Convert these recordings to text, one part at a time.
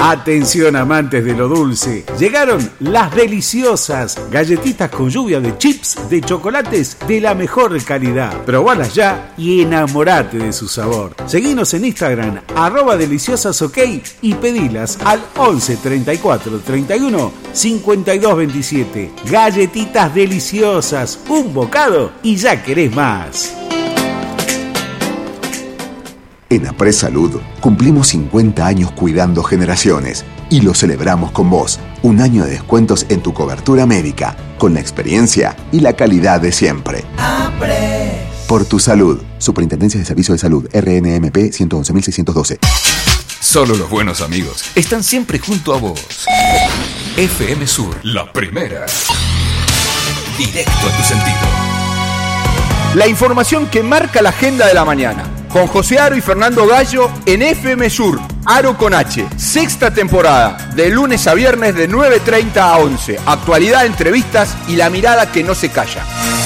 Atención amantes de lo dulce, llegaron las deliciosas galletitas con lluvia de chips de chocolates de la mejor calidad. Probalas ya y enamorate de su sabor. Seguinos en Instagram @deliciosasok y pedilas al 11 34 31 52 27. Galletitas deliciosas, un bocado y ya querés más. En Apres Salud cumplimos 50 años cuidando generaciones y lo celebramos con vos. Un año de descuentos en tu cobertura médica, con la experiencia y la calidad de siempre. Apres. Por tu salud. Superintendencia de Servicios de Salud, RNMP 111.612. Solo los buenos amigos están siempre junto a vos. FM Sur, la primera. Directo a tu sentido. La información que marca la agenda de la mañana. Con José Aro y Fernando Gallo en FM Sur, Aro con H, sexta temporada, de lunes a viernes de 9:30 a 11. Actualidad, entrevistas y la mirada que no se calla.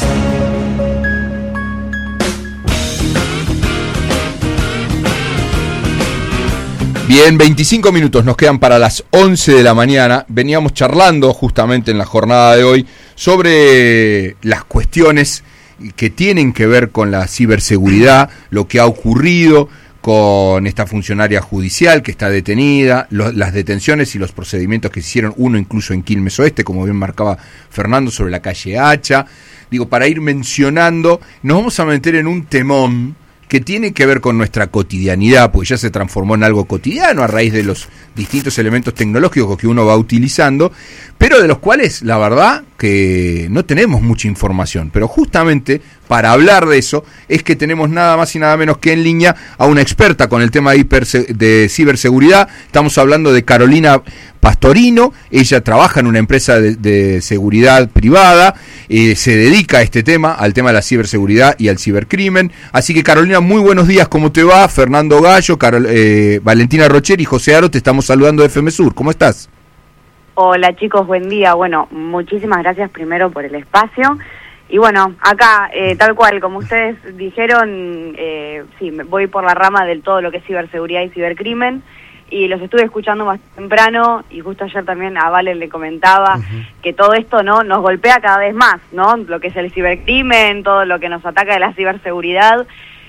Bien, 25 minutos nos quedan para las 11 de la mañana. Veníamos charlando justamente en la jornada de hoy sobre las cuestiones que tienen que ver con la ciberseguridad, lo que ha ocurrido con esta funcionaria judicial que está detenida, las detenciones y los procedimientos que se hicieron, uno incluso en Quilmes Oeste, como bien marcaba Fernando, sobre la calle Hacha. Digo, para ir mencionando, nos vamos a meter en un temón que tiene que ver con nuestra cotidianidad, porque ya se transformó en algo cotidiano a raíz de los distintos elementos tecnológicos que uno va utilizando, pero de los cuales, la verdad, que no tenemos mucha información. Pero justamente para hablar de eso es que tenemos nada más y nada menos que en línea a una experta con el tema de ciberseguridad. Estamos hablando de Carolina Pastorino. Ella trabaja en una empresa de seguridad privada, se dedica a este tema, al tema de la ciberseguridad y al cibercrimen. Así que, Carolina, muy buenos días, ¿cómo te va? Fernando Gallo, Valentina Rocher y José Aro, te estamos saludando de FM Sur. ¿Cómo estás? Hola chicos, buen día. Bueno, muchísimas gracias primero por el espacio. Y bueno, acá, tal cual, como ustedes dijeron, sí, voy por la rama del todo lo que es ciberseguridad y cibercrimen. Y los estuve escuchando más temprano, y justo ayer también a Vale le comentaba que todo esto no nos golpea cada vez más, ¿no? Lo que es el cibercrimen, todo lo que nos ataca de la ciberseguridad.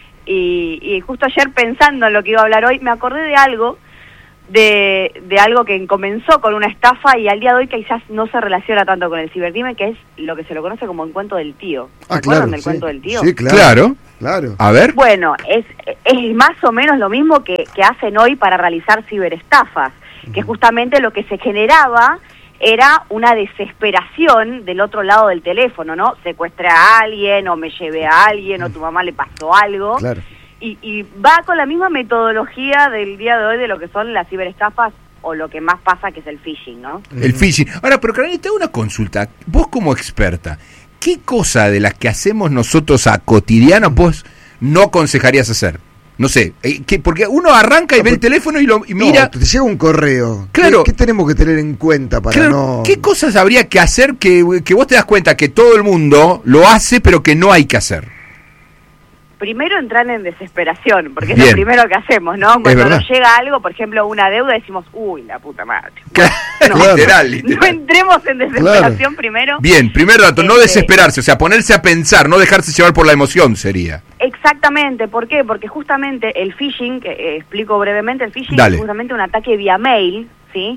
Y justo ayer, pensando en lo que iba a hablar hoy, me acordé de algo, de algo que comenzó con una estafa y al día de hoy quizás no se relaciona tanto con el cibercrimen, que es lo que se lo conoce como el cuento del tío. ¿Se acuerdan del cuento del tío? Sí, claro. A ver. Bueno, es más o menos lo mismo que hacen hoy para realizar ciberestafas, que justamente lo que se generaba era una desesperación del otro lado del teléfono, ¿no? Secuestré a alguien, o me llevé a alguien, o tu mamá le pasó algo. Claro. Y va con la misma metodología del día de hoy de lo que son las ciberestafas, o lo que más pasa, que es el phishing, ¿no? El phishing. Ahora, pero Carolina, te hago una consulta. Vos como experta, ¿qué cosa de las que hacemos nosotros a cotidiano vos no aconsejarías hacer? No sé, porque uno arranca y ve el teléfono y mira... No, te llega un correo. Claro. ¿Qué tenemos que tener en cuenta para no...? ¿Qué cosas habría que hacer que vos te das cuenta que todo el mundo lo hace, pero que no hay que hacer? Primero entrar en desesperación, porque es lo primero que hacemos, ¿no? Cuando nos llega algo, por ejemplo, una deuda, decimos, uy, la puta madre. No, literal. No entremos en desesperación primero. Bien, primer dato, no desesperarse, o sea, ponerse a pensar, no dejarse llevar por la emoción sería. Exactamente, ¿por qué? Porque justamente el phishing, que explico brevemente, el phishing es justamente un ataque vía mail, ¿sí?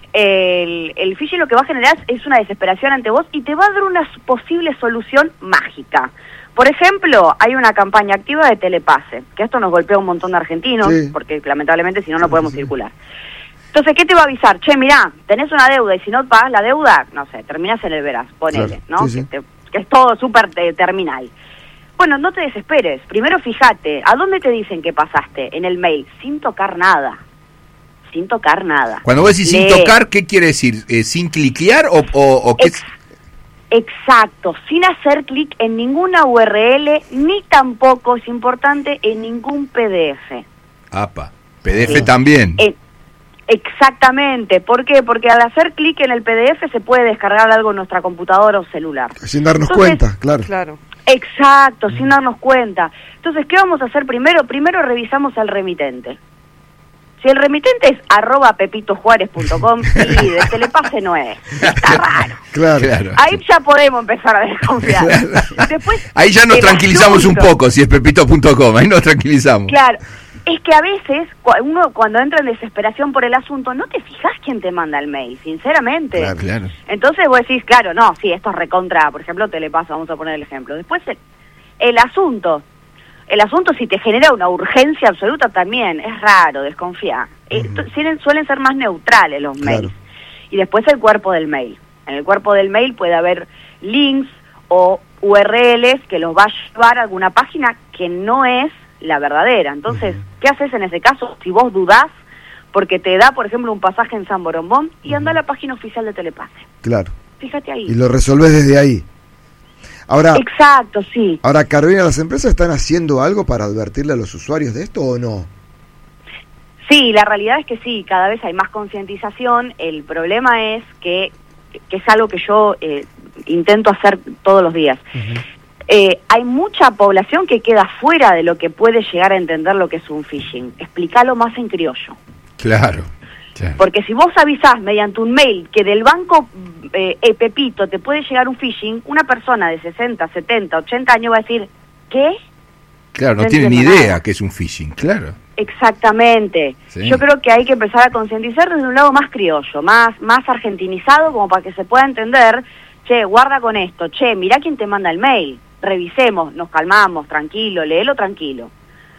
El phishing lo que va a generar es una desesperación ante vos y te va a dar una posible solución mágica. Por ejemplo, hay una campaña activa de Telepase, que esto nos golpea un montón de argentinos, porque lamentablemente si no, no podemos circular. Entonces, ¿qué te va a avisar? Che, mirá, tenés una deuda y si no pagas la deuda, no sé, terminás en el veraz, ponele, ¿no? Que es todo súper terminal. Bueno, no te desesperes. Primero fíjate, ¿a dónde te dicen que pasaste? En el mail, sin tocar nada. Sin tocar nada. Cuando vos decís sin tocar, ¿qué quiere decir? ¿Sin cliquear o qué? Exacto, sin hacer clic en ninguna URL, ni tampoco, es importante, en ningún PDF. Apa, PDF también. Exactamente, ¿por qué? Porque al hacer clic en el PDF se puede descargar algo en nuestra computadora o celular. Sin darnos cuenta, claro. Exacto, sin darnos cuenta. Entonces, ¿qué vamos a hacer primero? Primero revisamos al remitente. Si el remitente es @pepitojuárez.com, y de Telepase no es. Está raro. Claro. Ahí ya podemos empezar a desconfiar. Después, ahí ya nos tranquilizamos un poco, si es pepito.com, ahí nos tranquilizamos. Claro. Es que a veces, uno cuando entra en desesperación por el asunto, no te fijas quién te manda el mail, sinceramente. Claro. Entonces vos decís, claro, no, sí, esto es recontra, por ejemplo, Telepasa, vamos a poner el ejemplo. Después, el asunto si te genera una urgencia absoluta también, es raro, desconfía. Suelen ser más neutrales los mails. Y después el cuerpo del mail. En el cuerpo del mail puede haber links o URLs que los va a llevar a alguna página que no es la verdadera. Entonces, ¿qué haces en ese caso? Si vos dudás, porque te da, por ejemplo, un pasaje en San Borombón, y anda a la página oficial de Telepase. Claro. Fíjate ahí. Y lo resolvés desde ahí. Ahora, exacto, sí. Ahora, Carolina, ¿las empresas están haciendo algo para advertirle a los usuarios de esto o no? Sí, la realidad es que sí, cada vez hay más concientización. El problema es que es algo que yo intento hacer todos los días. Hay mucha población que queda fuera de lo que puede llegar a entender lo que es un phishing. Explícalo más en criollo. Claro. Porque si vos avisás mediante un mail que del banco Pepito te puede llegar un phishing, una persona de 60, 70, 80 años va a decir, ¿qué? Claro, no tiene ni idea que es un phishing, claro. Exactamente. Sí. Yo creo que hay que empezar a concientizar desde un lado más criollo, más argentinizado, como para que se pueda entender, che, guarda con esto, che, mirá quién te manda el mail, revisemos, nos calmamos, tranquilo, léelo tranquilo.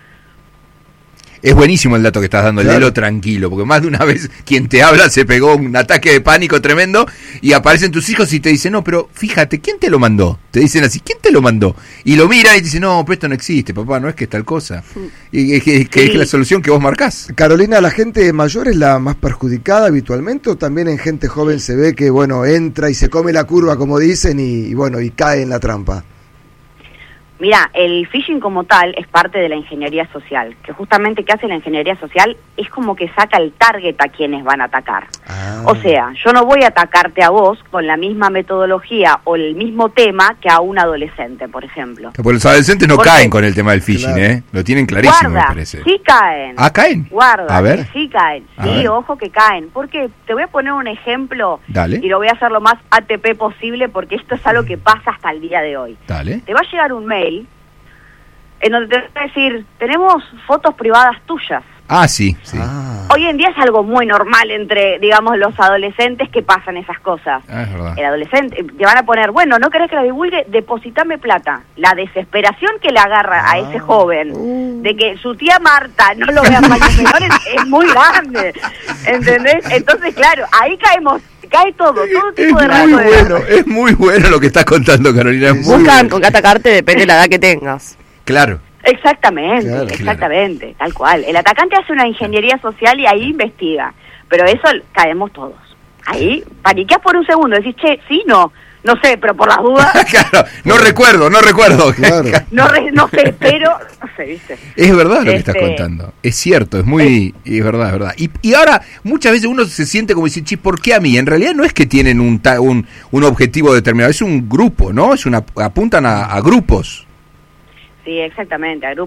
Es buenísimo el dato que estás dando, léelo tranquilo, porque más de una vez quien te habla se pegó un ataque de pánico tremendo y aparecen tus hijos y te dicen, no, pero fíjate, ¿quién te lo mandó? Te dicen así, ¿quién te lo mandó? Y lo mira y dice, no, pero esto no existe, papá, no es que es tal cosa. Y que es la solución que vos marcás. Carolina, ¿la gente mayor es la más perjudicada habitualmente o también en gente joven se ve que, bueno, entra y se come la curva, como dicen, y cae en la trampa? Mira, el phishing como tal es parte de la ingeniería social, que justamente ¿qué hace la ingeniería social? Es como que saca el target a quienes van a atacar. O sea, yo no voy a atacarte a vos con la misma metodología o el mismo tema que a un adolescente, por ejemplo. Porque los adolescentes no caen con el tema del phishing, Lo tienen clarísimo, guarda, me parece. Sí caen. ¿Ah, caen? Guarda, a ver. Sí caen. Sí, ojo que caen. Porque te voy a poner un ejemplo. Dale. Y lo voy a hacer lo más ATP posible porque esto es algo que pasa hasta el día de hoy. Dale. Te va a llegar un mail en donde te va a decir, tenemos fotos privadas tuyas. Ah, sí. Hoy en día es algo muy normal entre, digamos, los adolescentes que pasan esas cosas. Es verdad. El adolescente, te van a poner, bueno, ¿no querés que la divulgue? Depositame plata. La desesperación que le agarra a ese joven de que su tía Marta no lo vea más que menores es muy grande, ¿entendés? Entonces, claro, ahí cae todo tipo de rasgos. Es muy bueno lo que estás contando, Carolina. Buscan con qué atacarte, depende de la edad que tengas. Claro. Exactamente, tal cual. El atacante hace una ingeniería social y ahí investiga, pero eso caemos todos. Ahí paniqueas por un segundo, decís, che, sí, no sé, pero por las dudas. Claro, no recuerdo. Claro. No sé, pero no sé, ¿viste? Es verdad lo que estás contando. Es cierto, es verdad. Y ahora, muchas veces uno se siente como decir, che, ¿por qué a mí? En realidad no es que tienen un objetivo determinado, es un grupo, ¿no? Apuntan a grupos. Sí, exactamente, a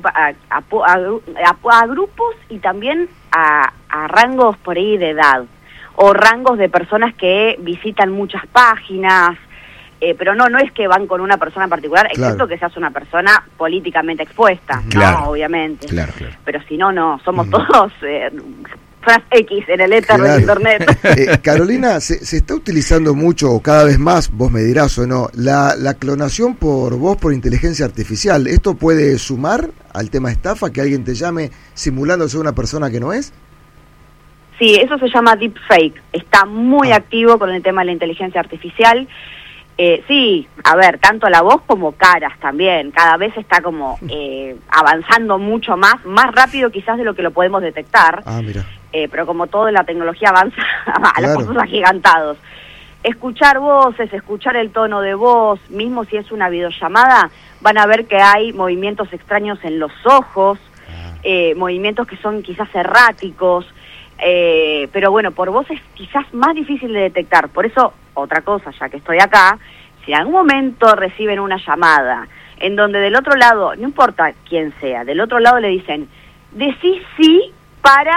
grupos y también a rangos por ahí de edad, o rangos de personas que visitan muchas páginas, pero no es que van con una persona en particular, excepto que seas una persona políticamente expuesta, claro, ¿no? Obviamente. Claro. Pero si no, somos todos... Fras X en el éter del internet. Carolina, se está utilizando mucho, o cada vez más, vos me dirás o no, la clonación por voz por inteligencia artificial. ¿Esto puede sumar al tema estafa, que alguien te llame simulando ser una persona que no es? Sí, eso se llama deepfake. Está muy activo con el tema de la inteligencia artificial. Sí, a ver, tanto la voz como caras también. Cada vez está como avanzando mucho más rápido quizás de lo que lo podemos detectar. Mira. Pero como todo la tecnología avanza a los pasos agigantados. Escuchar voces, escuchar el tono de voz, mismo si es una videollamada, van a ver que hay movimientos extraños en los ojos, movimientos que son quizás erráticos, pero bueno, por voz es quizás más difícil de detectar. Por eso, otra cosa, ya que estoy acá, si en algún momento reciben una llamada en donde del otro lado, no importa quién sea, del otro lado le dicen, decís sí para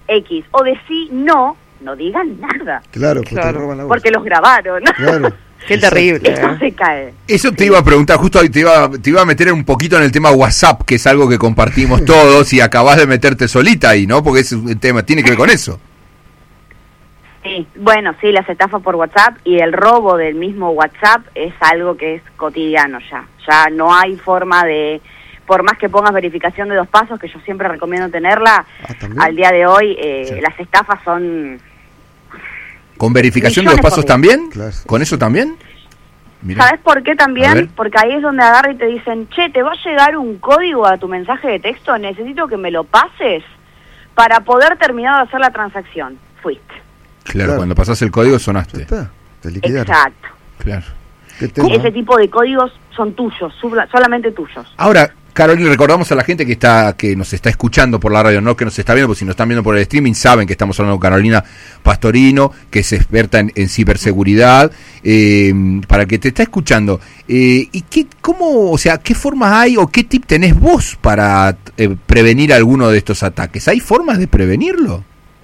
X, o decí no digan nada. Claro, pues te roban la voz. Porque los grabaron. Claro. Qué terrible. Eso se cae. Eso te iba a preguntar, justo hoy te iba a meter un poquito en el tema WhatsApp, que es algo que compartimos todos, y acabás de meterte solita ahí, ¿no? Porque es un tema, tiene que ver con eso. Sí, bueno, sí, las estafas por WhatsApp y el robo del mismo WhatsApp es algo que es cotidiano ya. Ya no hay forma de, por más que pongas verificación de 2 pasos, que yo siempre recomiendo tenerla, al día de hoy las estafas son... ¿Con verificación de 2 pasos también? Claro. ¿Con eso también? Mirá. ¿Sabes por qué también? Porque ahí es donde agarran y te dicen, che, te va a llegar un código a tu mensaje de texto, necesito que me lo pases para poder terminar de hacer la transacción. Fuiste. Claro, cuando pasás el código sonaste. Te liquidaron. Exacto. Claro. Ese tipo de códigos son tuyos, solamente tuyos. Ahora, Carolina, recordamos a la gente que nos está escuchando por la radio, no que nos está viendo, porque si nos están viendo por el streaming saben que estamos hablando con Carolina Pastorino, que es experta en ciberseguridad, para que te está escuchando. ¿Y qué formas hay o qué tip tenés vos para prevenir alguno de estos ataques? ¿Hay formas de prevenirlo?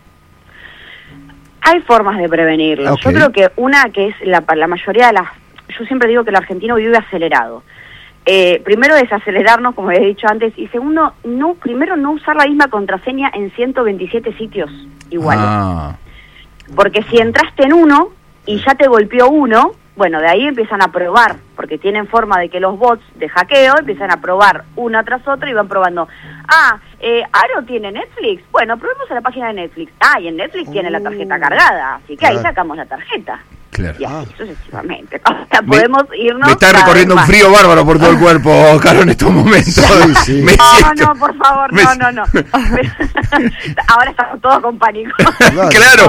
Hay formas de prevenirlo. Okay. Yo creo que una que es la mayoría de las... Yo siempre digo que el argentino vive acelerado. Primero, desacelerarnos, como he dicho antes, y segundo, primero no usar la misma contraseña en 127 sitios iguales. Porque si entraste en uno y ya te golpeó uno, bueno, de ahí empiezan a probar, porque tienen forma de que los bots de hackeo empiezan a probar una tras otra y van probando. ¿Aro tiene Netflix? Bueno, probemos en la página de Netflix. Y en Netflix tiene la tarjeta cargada, así que ahí sacamos la tarjeta. Claro. Y así sucesivamente. O sea, podemos irnos... Me está recorriendo un frío bárbaro por todo el cuerpo, Caro, en estos momentos. Sí. No, por favor, no. Ahora estamos todos con pánico. Claro.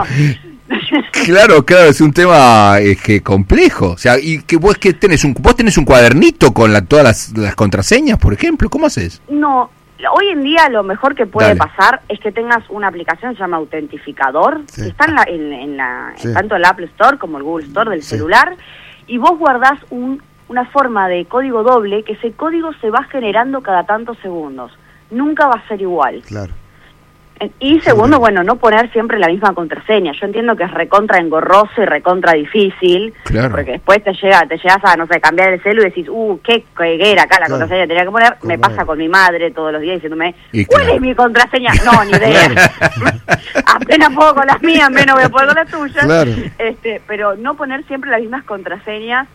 Claro, es un tema complejo. O sea, y que vos tenés un cuadernito con todas las contraseñas, por ejemplo, ¿cómo haces? No, hoy en día lo mejor que puede pasar es que tengas una aplicación que se llama Autentificador, que está tanto en la Apple Store como el Google Store del celular, y vos guardás una forma de código doble, que ese código se va generando cada tantos segundos. Nunca va a ser igual. Claro. Y segundo, no poner siempre la misma contraseña. Yo entiendo que es recontra engorroso y recontra difícil, claro, porque después te llegas a, cambiar el celu y decís, qué coeguera acá la contraseña que tenía que poner. Me pasa con mi madre todos los días diciéndome, ¿cuál es mi contraseña? No, ni idea. Apenas puedo con las mías, menos voy a poder con las tuyas. Claro. Pero no poner siempre las mismas contraseñas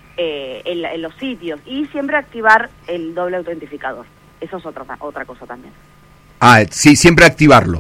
en los sitios, y siempre activar el doble autentificador. Eso es otra cosa también. Sí, siempre activarlo.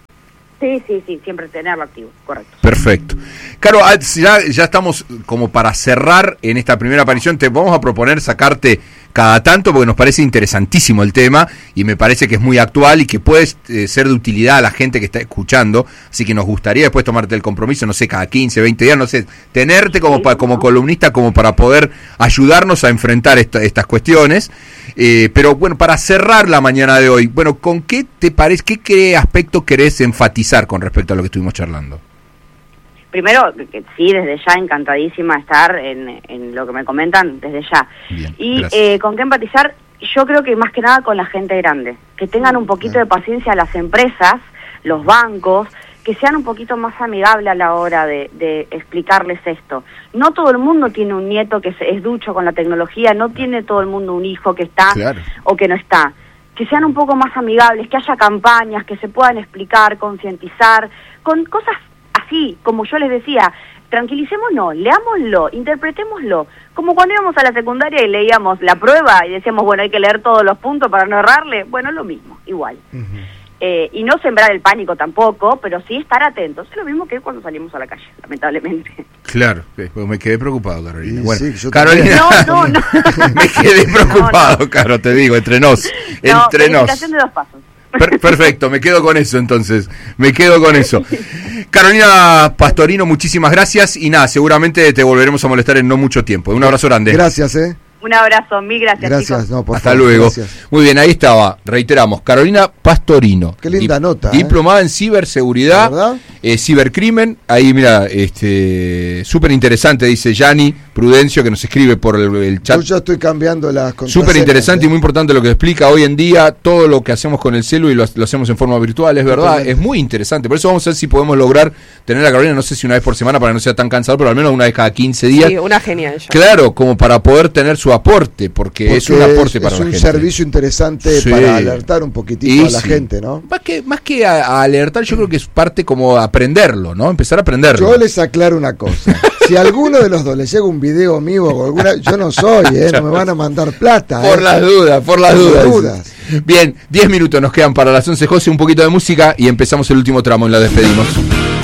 Sí, siempre tenerlo activo, correcto. Perfecto. Caro, ya estamos como para cerrar en esta primera aparición. Te vamos a proponer sacarte cada tanto, porque nos parece interesantísimo el tema y me parece que es muy actual y que puede ser de utilidad a la gente que está escuchando. Así que nos gustaría después tomarte el compromiso, no sé, cada 15, 20 días, no sé, tenerte como columnista, como para poder ayudarnos a enfrentar estas cuestiones. Pero bueno, para cerrar la mañana de hoy, ¿con qué te parece, qué aspecto querés enfatizar con respecto a lo que estuvimos charlando? Primero, que sí, desde ya encantadísima estar en lo que me comentan, desde ya. Bien, y con qué empatizar, yo creo que más que nada con la gente grande, que tengan un poquito de paciencia las empresas, los bancos, que sean un poquito más amigables a la hora de explicarles esto. No todo el mundo tiene un nieto que es ducho con la tecnología, no tiene todo el mundo un hijo que está o que no está. Que sean un poco más amigables, que haya campañas, que se puedan explicar, concientizar, con cosas así, como yo les decía, tranquilicémonos, leámoslo, interpretémoslo, como cuando íbamos a la secundaria y leíamos la prueba y decíamos, hay que leer todos los puntos para no errarle, lo mismo, igual. Y no sembrar el pánico tampoco, pero sí estar atentos. Es lo mismo que cuando salimos a la calle, lamentablemente. Claro, me quedé preocupado, Carolina. Sí, Carolina, no. Me quedé preocupado, Caro, te digo, entre nos. Verificación de 2 pasos. Perfecto, me quedo con eso entonces, Carolina Pastorino, muchísimas gracias y seguramente te volveremos a molestar en no mucho tiempo. Un abrazo grande. Gracias, Un abrazo, mil gracias, chicos. Hasta luego. Gracias. Muy bien, ahí estaba, reiteramos, Carolina Pastorino. Qué linda nota. Diplomada en ciberseguridad. cibercrimen, ahí mira, súper interesante, dice Yanni Prudencio, que nos escribe por el chat. Yo ya estoy cambiando las contraseñas. Súper interesante y muy importante lo que explica hoy en día, todo lo que hacemos con el celu y lo hacemos en forma virtual, es verdad, totalmente. Es muy interesante, por eso vamos a ver si podemos lograr tener a Carolina, no sé si una vez por semana para que no sea tan cansado, pero al menos una vez cada 15 días. Sí, una genial. Claro, como para poder tener su aporte, porque es un aporte para la gente. Es un servicio interesante para alertar un poquitito a la gente, ¿no? Más que a alertar, yo creo que es parte como aprenderlo, ¿no? Empezar a aprenderlo. Yo les aclaro una cosa. Si a alguno de los dos les llega un video mío o alguna, yo no soy, no me van a mandar plata. Por las dudas. Bien, 10 minutos nos quedan para las 11, José, un poquito de música y empezamos el último tramo y la despedimos.